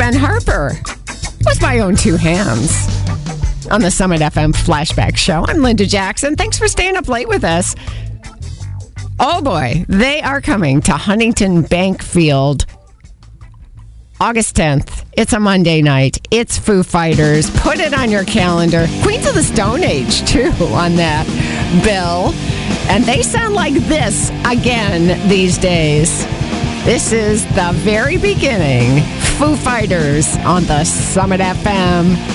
Ben Harper with My Own Two Hands on the Summit FM Flashback Show. I'm Linda Jackson. Thanks for staying up late with us. Oh boy, they are coming to Huntington Bank Field August 10th. It's a Monday night. It's Foo Fighters. Put it on your calendar. Queens of the Stone Age, too, on that bill. And they sound like this again these days. This is the very beginning. Foo Fighters on the Summit FM